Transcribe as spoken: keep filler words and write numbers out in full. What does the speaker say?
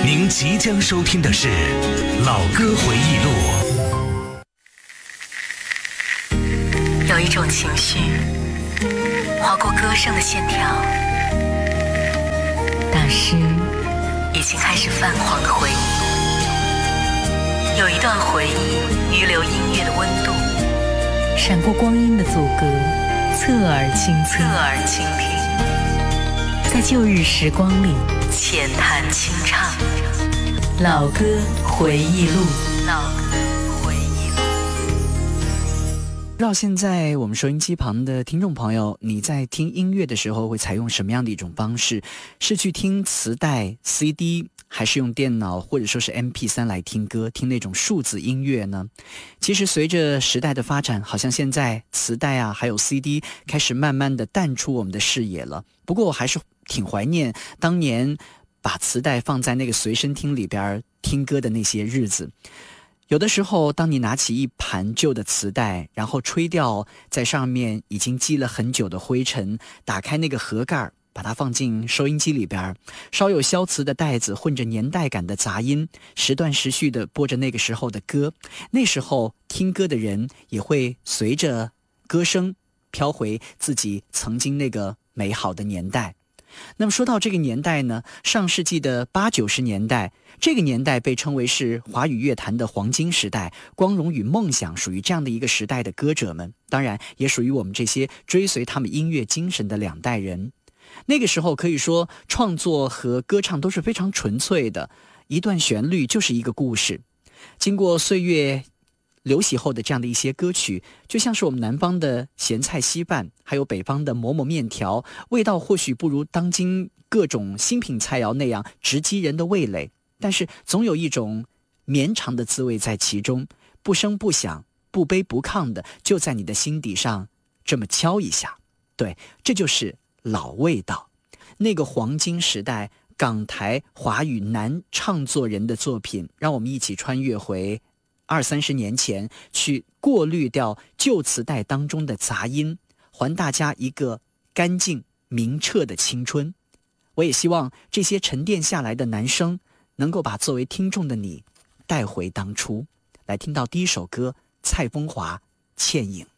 您即将收听的是《老歌回忆录》。 有一种情绪划过歌声的线条，大师已经开始泛黄的回忆。有一段回忆余留音乐的温度， 闪过光阴的阻隔，侧耳倾听， 侧耳倾听， 在旧日时光里浅谈清唱， 老歌回忆录。 老歌回忆录。 不知道现在我们收音机旁的听众朋友，你在听音乐的时候会采用什么样的一种方式？是去听磁带 C D， 还是用电脑或者说是 M P 三 来听歌，听那种数字音乐呢？其实随着时代的发展，好像现在磁带啊还有 C D 开始慢慢的淡出我们的视野了。不过我还是挺怀念当年把磁带放在那个随身听里边听歌的那些日子。有的时候当你拿起一盘旧的磁带，然后吹掉在上面已经积了很久的灰尘，打开那个盒盖，把它放进收音机里边，稍有消磁的带子混着年代感的杂音，时断时续地播着那个时候的歌。那时候听歌的人也会随着歌声飘回自己曾经那个美好的年代。那么说到这个年代呢，上世纪的八九十年代，这个年代被称为是华语乐坛的黄金时代，光荣与梦想属于这样的一个时代的歌者们，当然也属于我们这些追随他们音乐精神的两代人。那个时候可以说创作和歌唱都是非常纯粹的，一段旋律就是一个故事。经过岁月流洗后的这样的一些歌曲，就像是我们南方的咸菜稀饭，还有北方的馍馍面条，味道或许不如当今各种新品菜肴那样直击人的味蕾，但是总有一种绵长的滋味在其中，不声不响，不卑不亢的就在你的心底上这么敲一下。对，这就是老味道。那个黄金时代港台华语男唱作人的作品，让我们一起穿越回二三十年前，去过滤掉旧磁带当中的杂音，还大家一个干净明澈的青春。我也希望这些沉淀下来的男生能够把作为听众的你带回当初。来听到第一首歌，蔡枫华《倩影》。